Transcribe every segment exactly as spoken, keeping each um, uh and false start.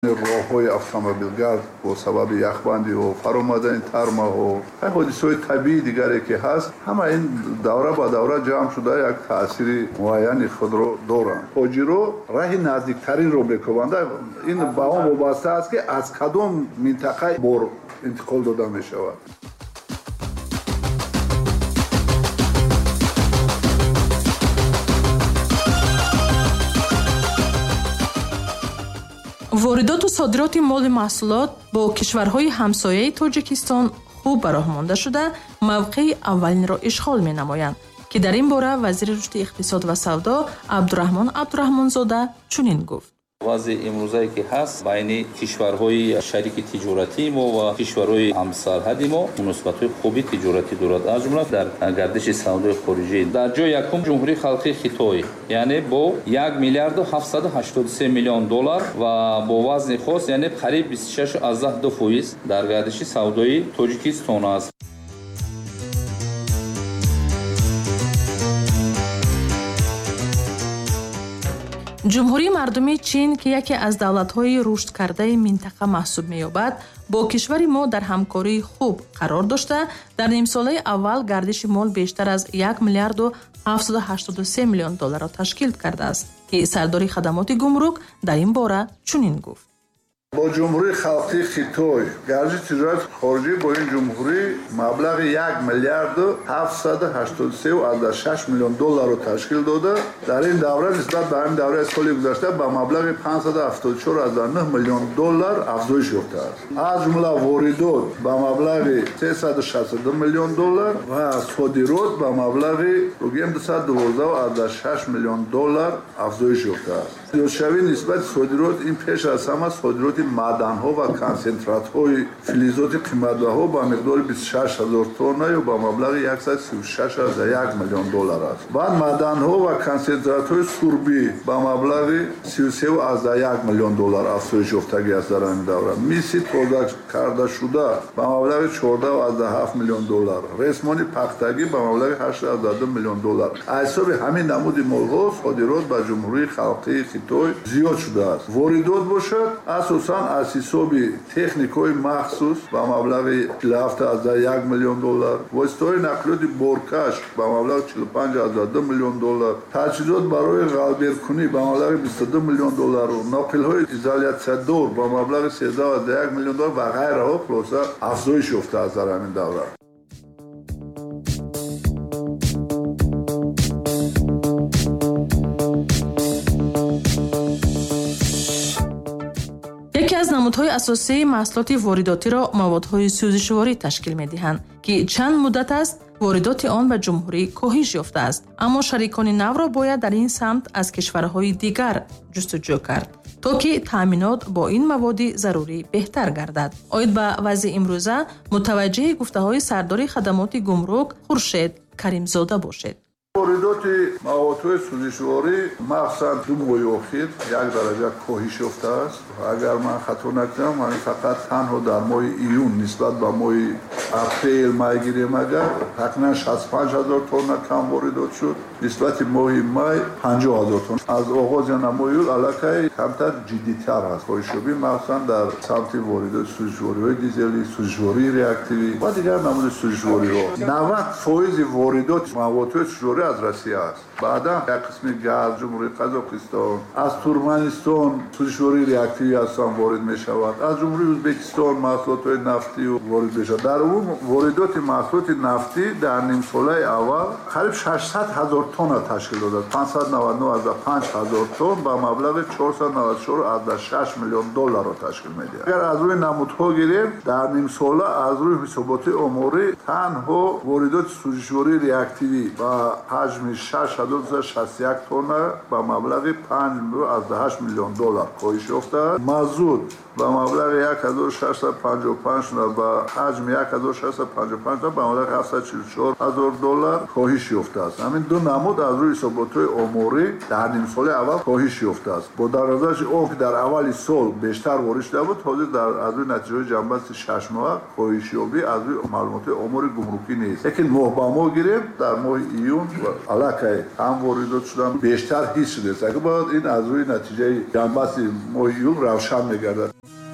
роҳҳои автомобилгард бо сабаби яхбандиҳо, фаромадани тармаҳо, ҳодисаҳои табиӣ дигаре ки ҳаст, ҳама ин давра ба давра ҷамъ шуда як таъсири муайяни худро доранд. тоҷиро раҳи наздиктаринро мекунанд. ин ба он вобаста аст ки аз кадом минтақа бор интиқол дода мешавад. воридоту содироти моли маҳсулот бо кишварҳои ҳамсояи Тоҷикистон хуб ба роҳ монда шуда, мавқеи аввалинро ишғол менамоянд, ки дар ин бора вазири рушди иқтисод ва савдо Абдураҳмон Абдураҳмонзода чунин гуфт. вазъи имрӯзае ки ҳаст байни кишварҳои шарики тиҷоратии мо ва кишварҳои ҳамсарҳади мо муносибатҳои хуби тиҷоратӣ дорад. аз ҷумла дар гардиши савдои хориҷӣ дар ҷои якум ҷумҳурии халқии Хитой, яъне бо як миллиарду ҳафтсаду ҳаштоду се миллион доллар ва бо вазни хос, яъне қариб бисту шаш аздаҳ ду фоиз дар гардиши савдои Тоҷикистон аст. ҷумҳурии мардуми Чин, ки яке аз давлатҳои рушдкардаи минтақа маҳсуб меёбад, бо кишвари мо дар ҳамкории хуб қарор дошта, дар нимсолаи аввал гардиши мол бештар аз як миллиарду ҳафтсаду ҳаштоду се миллион долларро ташкил кардааст, ки сардори хадамоти гумрук дар ин бора чунин гуфт. бо ҷумҳурии халқии Хитой гардиши тиҷорати хориҷӣ бо ин ҷумҳурӣ маблағи як миллиарду ҳафтсаду ҳаштоду се аздаҳ шаш миллион долларро ташкил дода, дар ин давра нисбат ба ҳамин давраи соли гузашта ба маблағи панҷсаду ҳафтоду чор аздаҳ нӯҳ миллион доллар афзоиш ёфтааст. аз ҷумла воридот ба маблағи сесаду шасту ду миллион доллар ва содирот ба маблағи гӯем дусаду дувоздаҳ аздаҳ шаш миллион доллар афзоиш ёфтааст. зиёдшавии нисбати содирот ин пеш аз ҳама содироти маъданҳо ва консентратҳои филизоти қиматбаҳо ба миқдори бисту шаш ҳазор тонна ё ба маблағи яксаду сию шаш аздаҳ як миллион доллар аст. баъд маъданҳо ва консентратҳои сурбӣ ба маблағи сию се аздаҳ як миллион доллар афзоиш ёфтагӣ аст дар ин давра. миси тоза кардашуда ба маблағи чордаҳ аздаҳ ҳафт миллион доллар, ресмони пахтагӣ ба маблағи ҳашт аздаҳ ду миллион доллар. аз ҳисоби ҳамин намуди молҳо содирот ба ҷумҳурии халқии Хитой зиёд шудааст. воридот бошад асосан аз ҳисоби техникаҳои махсус ба маблағи чилу ҳафт аздаҳ як миллион доллар, воситаҳои нақлиёти боркаш ба маблағи чилу панҷ аздаҳ ду миллион доллар, таҷҳизот барои ғалберкунӣ ба маблағи бисту ду миллион доллар, ноқилҳои изолясиядор ба маблағи сенздаҳ аздаҳ як миллион доллар ва ғайраҳо хулоса афзоиш ёфтааст дар ҳамин давра. яке аз намудҳои асосии маҳсулоти воридотиро маводҳои сӯзишворӣ ташкил медиҳанд, ки чанд муддат аст воридоти он ба ҷумҳурӣ коҳиш ёфтааст. аммо шарикони навро бояд дар ин самт аз кишварҳои дигар ҷустуҷӯ кард, то ки таъминот бо ин маводи зарурӣ беҳтар гардад. оид ба вазъи имрӯза мутаваҷҷиҳи гуфтаҳои сардори хадамоти гумрук Хуршед Каримзода бошед. воридоти маводҳои сӯзишворӣ махсусан ду моҳи охир як дараҷа коҳиш ёфтааст. агар ман хато накунам, ман фақат танҳо дар моҳи июн нисбат ба моҳи апрел май гирем, агар тақрибан шасту панҷ ҳазор тонна кам воридот шуд, нисбати моҳи май панҷоҳ ҳазор тонна. аз оғози намои ӯ аллакай камтар ҷиддитар ҳаст коҳишёбӣ, махсусан дар самти воридоти сӯзишвориҳои дизелӣ, сӯзишвории реактивӣ ва дигар намуди сӯзишвориҳо. навад фоизи воридоти маводҳои сӯзишворӣ аз Россия аст. баъдан як қисми газ ҷумҳурии Қазоқистон, аз Туркманистон сӯзишвории реактивӣ ҳастан ворид мешавад, аз ҷумҳурии Ӯзбекистон маҳсулотҳои нафтӣ ворид мешавад. дар умум воридоти маҳсулоти нафтӣ дар нимсолаи аввал қариб шашсад ҳазор тонна ташкил додад, панҷсад у навад у аздаҳ панҷ ҳазор тонн ба маблағи чорсад у навад у чор аздаҳ шаш миллион долларро ташкил медиҳад. агар аз рӯи намудҳо гирем, дар нимсола аз рӯи ҳисоботи оморӣ танҳо воридоти сӯзишвории реактивӣ ба ҳаҷми шаш ҳазор дусад шасту як тонна ба маблағи панҷ аздаҳ ҳашт миллион доллар коҳиш ёфтааст. мазут ба маблағи як ҳазор шашсад у панҷоҳ у панҷ тонна ба ҳаҷми як ҳазор шашсад у панҷоҳ у панҷ тонна ба маблағи ҳафтсад у чилу чор ҳазор доллар коҳиш ёфтааст. ҳамин ду намуд намуд аз рӯи ҳисоботҳои оморӣ дар нимсоли аввал коҳиш ёфтааст. Бо дар назарши он ки дар аввали сол бештар ворид шуда буд, ҳозир дар аз рӯи натиҷаҳои ҷамъбасти шаш моҳа коҳишёбӣ аз рӯи маълумотҳои омори гумрукӣ нест. Лекин моҳ ба моҳ гирем дар моҳи июн аллакай ҳам воридот шудан бештар ҳис шудааст. Агар бояд ин аз рӯи натиҷаи ҷамъбасти моҳи июн равшан мегардад.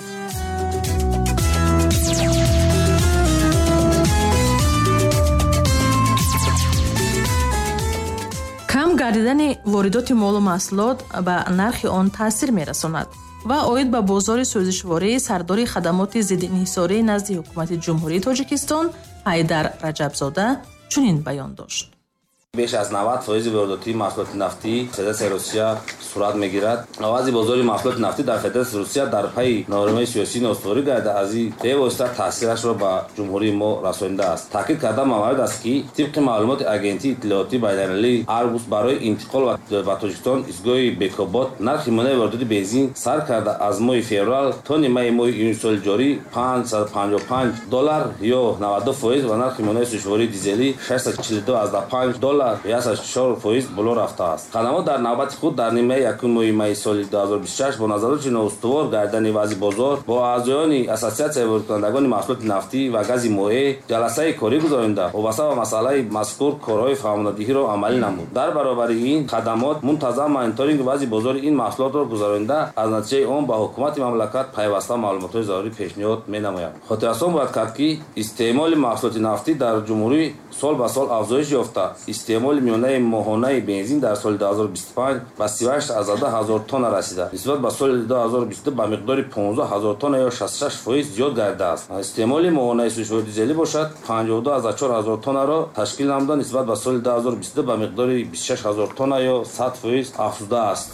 кам гардидани воридоти молу маҳсулот ба нархи он таъсир мерасонад ва оид ба бозори сӯзишворӣ сардори хадамоти зиддинҳисорӣ назди ҳукумати ҷумҳурии Тоҷикистон Ҳайдар Раҷабзода чунин баён дошт. беш аз навад фоизи воридотии маҳсулоти нафтӣ Федератсияи Русия сурат мегирад. Авази бозори маҳсулоти нафтӣ дар Федератсияи Русия дар пайи нормаи сиёсӣ ностуворӣ гардида, аз ин бевосита таъсирашро ба ҷумҳурии мо расонидааст. Таъкид карда маварид аст, ки тибқи маълумоти агентии иттилоотии байналмилалии Аргус барои интиқол ба Тоҷикистон изгоҳи Бекобод нархи монеи воридоти бензин сар карда аз моҳи феврал то нимаи моҳи июни соли ҷорӣ панҷсад و پنجاه و پنج доллар ё навад و دو фоиз ва нархи монеи сӯзишвории дизелӣ шашсад و چهل و دو و پنج доллар яд و سی و чҳор фоиз боло рафтааст. Хадамот дар навбати худ дар нимаи якум моҳи майи соли ду ҳазору бисту шаш бо назар дошти ноустувор гардидани вазъи бозор бо аъзоёни Ассотсиатсияи воридкунандагони маҳсулоти нафтӣ ва гази моеъ ҷаласаи корӣ гузаронда вобаста ба масъалаи мазкур корҳои фаҳмондиҳиро амалӣ намуд. Дар баробари ин хадамот мунтазам мониторинги вазъи бозори ин маҳсулотро гузаронда аз натиҷаи он ба ҳукумати мамлакат пайваста маълумотҳои зарурӣ пешниҳод менамояд. Хотиррасон бояд кард, ки истеъмоли маҳсулоти нафтӣ дар ҷумҳурӣ сол ба сол афзоиш ёфта, истеъмоли миёнаи моҳонаи бензин дар соли ду ҳазору бисту панҷ ба سی و هشت و ده ҳазор тонна расида. Нисбат ба соли ду ҳазору бисту ду ба миқдори понздаҳ ҳазор тонна ё шасту шаш фоиз зиёд гардидааст. Истеъмоли моҳонаи сӯзишвории дизелӣ бошад панҷоҳ و دو و чҳор ҳазор тоннаро ташкил намуда, нисбат ба соли ду ҳазору бисту ду ба миқдори бисту шаш ҳазор тонна ё сад фоиз афзудааст.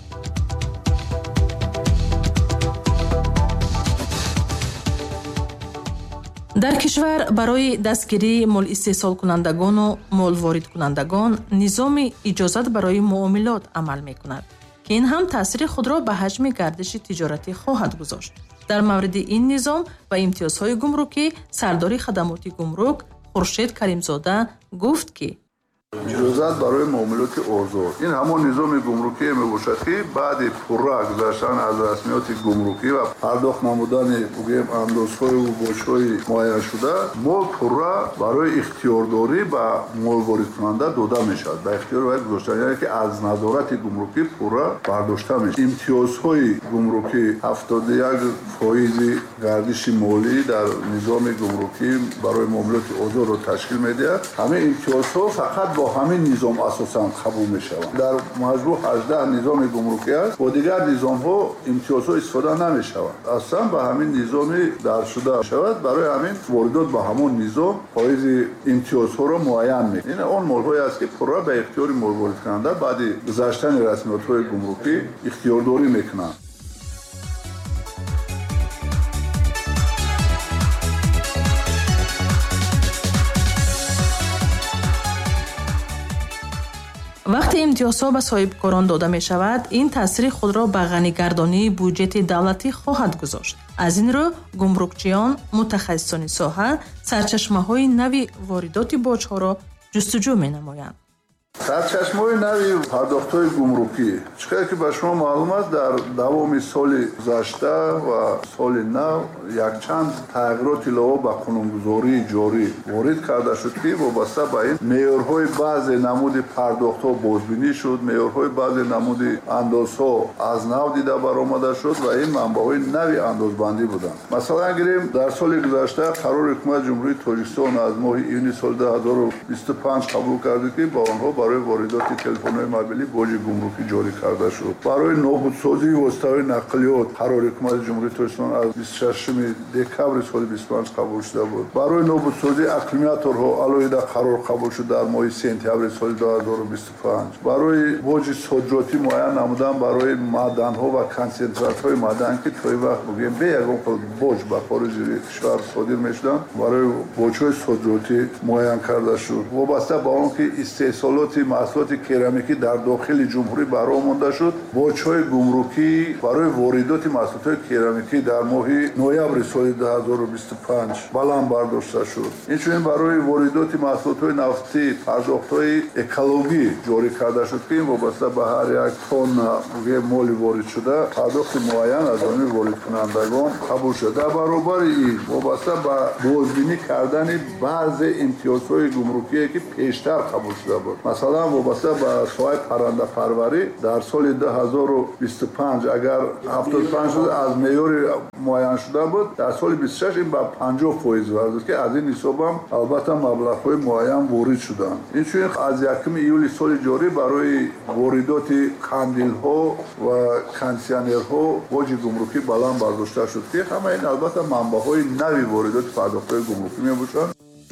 дар кишвар барои дастгирии молистеҳсолкунандагону молворидкунандагон низоми иҷозат барои муомилот амал мекунад, ки ин ҳам таъсири худро ба ҳаҷми гардиши тиҷоратӣ хоҳад гузошт. дар мавриди ин низом ва имтиёзҳои гумрукӣ сардори хадамоти гумрук Хуршед Каримзода гуфт, ки иҷозат барои муомилоти озод ин ҳамон низоми гумрукие мебошад, ки баъди пурра гузаштан аз расмиёти гумрукӣ ва пардохт намудани бугем андозҳои бочҳои муайяншуда мо пурра барои ихтиёрдорӣ ба молворидкунанда дода мешавад. Ба ихтиёри вай гузошта, яъне ки аз назорати гумрукӣ пурра бардошта мешавад. имтиёзҳои гумрукӣ ҳафтоду як фоизи гардиши молӣ дар низоми гумрукӣ барои муомилоти озодро ташкил медиҳад. ҳамин имтиёзҳо фақат бо ҳамин низом асосан қабул мешаванд. дар маҷмӯъ ҳаждаҳ низоми гумрукӣ аст. бо дигар низомҳо имтиёзҳо истифода намешаванд. аслан ба ҳамин низоми даршуда шавад. барои ҳамин воридот ба ҳамон низом фоизи имтиёзҳоро муайян мекунад. ин он молҳое аст, ки пурра ба ихтиёри молворидкунанда баъди гузаштани расмиётҳои гумрукӣ ихтиёрдорӣ мекунанд. вақте имтиёзҳо ба соҳибкорон дода мешавад, ин таъсири худро ба ғанигардонии бюҷети давлатӣ хоҳад гузошт. аз ин рӯ гумрукчиён, мутахассисони соҳа сарчашмаҳои нави воридоти боҷҳоро ҷустуҷӯ менамоянд. сарчашмаҳои нави пардохтҳои гумрукӣ чӣ қадр ки ба шумо маълум аст, дар давоми соли гузашта ва соли нав якчанд тағйироти илова ба қонунгузории ҷорӣ ворид карда шуд, ки вобаста ба ин меъёрҳои баъзе намуди пардохтҳо бозбинӣ шуд, меъёрҳои баъзе намуди андозҳо аз нав дида баромада шуд ва ин манбаъҳои нави андозбандӣ буданд. Масалан гирем, дар соли гузашта қарори ҳукумати ҷумҳурии Тоҷикистон аз моҳи июни соли ду ҳазору бисту панҷ қабул кардид, ки ба онҳо барои воридоти телефонҳои мобилӣ боҷи гумрукӣ ҷорӣ карда шуд. барои нобудсозии воситаҳои нақлиёт қарори ҳукумати ҷумҳурии Тоҷикистон аз бисту шашуми декабри соли бисту панҷ қабул шуда буд. барои нобудсозии аккумуляторҳо алоҳида қарор қабул шуд дар моҳи сентябри соли ду ҳазору бисту панҷ. барои боҷи содротӣ муайян намудан барои маъданҳо ва консентратҳои маъдан, ки то ин вақт бугем бе ягон хел боҷ ба хориҷи кишвар содир мешуданд, барои боҷҳои содротӣ муайян карда шуд. вобаста ба он ки истеҳсолоти воридоти маҳсулоти керамикӣ дар дохили ҷумҳурӣ баро монда шуд. боҷҳои гумрукӣ барои воридоти маҳсулотҳои керамикӣ дар моҳи ноябри соли дуҳазору бисту панҷ баланд бардошта шуд. инчунин барои воридоти маҳсулотҳои нафтӣ пардохтҳои экологӣ ҷорӣ карда шуд ки ин вобаста ба ҳар як тонна моли воридшуда пардохти муайян аз ҷониби воридкунандагон қабул шуд. дар баробари ин вобаста ба бозбинӣ кардани баъзе имтиёзҳои гумрукие ки пештар қабул шуда буд. масалан вобаста ба соҳаи паррандапарварӣ дар соли дуҳазору бисту панҷ агар ҳафтоду панҷ фоиз аз меъёри муайян шуда буд, дар соли бисту шаш ин ба панҷоҳ фоиз варзид ки аз ин ҳисобам албатта маблағҳои муайян ворид шуданд. инчунин аз якуми июли соли ҷорӣ барои воридоти қандилҳо ва кондитсионерҳо боҷи гумрукӣ баланд бардошта шуд ки ҳама ин албатта манбаъҳои нави воридоти пардохтҳои гумрукӣ мебошанд.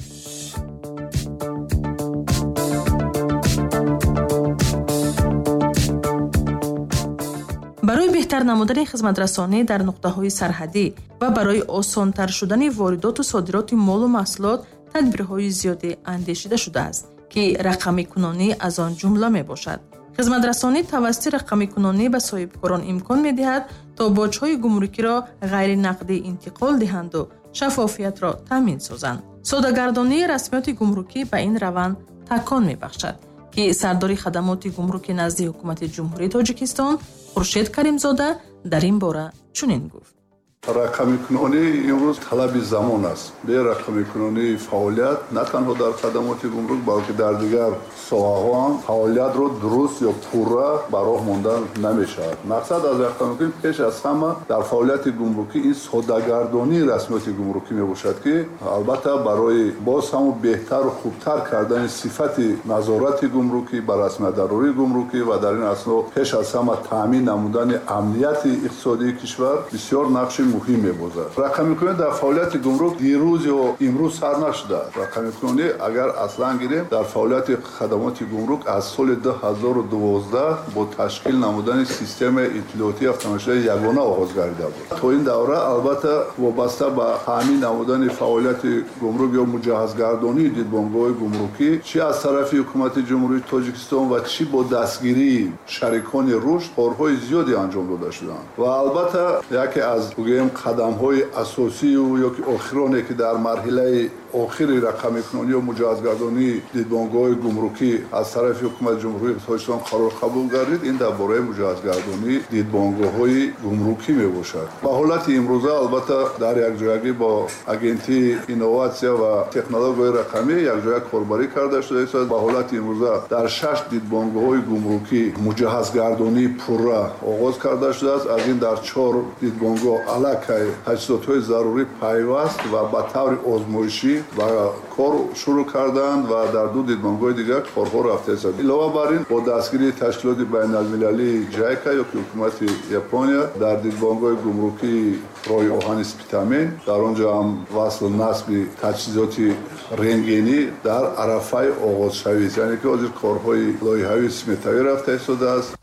барои беҳтар намудани хизматрасонӣ дар нуқтаҳои сарҳадӣ ва барои осонтар шудани воридоту содироти молу маҳсулот тадбирҳои зиёде андешида шудааст ки рақамикунонӣ аз он ҷумла мебошад. хизматрасонӣ тавассути рақамикунонӣ ба соҳибкорон имкон медиҳад то боҷҳои гумрукиро ғайринақдӣ интиқол диҳанду шаффофиятро таъмин созанд. содагардонии расмиёти гумрукӣ ба ин раванд такон мебахшад ки сардори хадамоти гумрукӣ назди ҳукумати ҷумҳурии Тоҷикистон Хуршед Каримзода дар ин бора чунин гуфт. рақамикунонӣ имрӯз талаби замон аст. бе рақамикунонии фаъолият на танҳо дар хадамоти гумрук балки дар дигар соҳаҳо ҳам фаъолиятро дуруст ё пурра ба роҳ мондан намешавад. мақсад аз рақамикунӣ пеш аз ҳама дар фаъолияти гумрукӣ ин содагардонии расмиёти гумрукӣ мебошад ки албатта барои боз ҳамун беҳтару хубтар кардани сифати назорати гумрукӣ ба расмиятдарории гумрукӣ ва дар ин асно пеш аз ҳама таъмин намудани амнияти иқтисодии кишвар бисёр нақши муҳим мебозад. рақамикунонӣ дар фаъолияти гумрук дирӯз ё имрӯз сар нашудааст. рақамикунонӣ агар аслан гирем дар фаъолияти хадамоти гумрук аз соли ду ҳазору дувоздаҳ бо ташкил намудани системаи иттилоотии автоматшудаи ягона оғоз гардида буд. то ин давра албатта вобаста ба таъмин намудани фаъолияти гумрук ё муҷаҳҳазгардонии дидбонгоҳи гумрукӣ чӣ аз тарафи ҳукумати ҷумҳурии Тоҷикистон ва чӣ бо дастгирии шарикони рушд корҳои зиёде анҷом дода шуданд. ва албатта яке аз қадамҳои асосию ё ки охироне ки дар марҳилаи охири рақамикунонӣ ва муҷаҳҳазгардонии дидбонгоҳи гумрукӣ аз тарафи ҳукумати ҷумҳурии Тоҷикистон қарор қабул гардид, ин дар бораи муҷаҳҳазгардонии дидбонгоҳҳои гумрукӣ мебошад. ба ҳолати имрӯза албатта дар якҷоягӣ бо агентии инноватсия ва технологияҳои рақамӣ якҷоя корбарӣ карда шуда истод. ба ҳолати имрӯза дар шаш дидбонгоҳҳои гумрукӣ муҷаҳҳазгардонии пурра оғоз карда шудааст. аз ин дар чор дидбонгоҳ аллакай таҷҳизотҳои зарурӣ пайваст ва ба таври озмоишӣ ва кор шурӯъ карданд ва дар ду дидбонгоҳи дигар корҳо рафта истод. илова бар ин бо дастгирии ташкилоти байналмилалии ҷайка ё ки ҳукумати Япония дар дидбонгоҳи гумрукии роҳи оҳани Спитамен дар он ҷо ҳам васлу насби таҷҳизоти рентгенӣ дар арафаи оғозшавист, яъне ки ҳозир корҳои лоиҳавии сметавӣ рафта истодааст.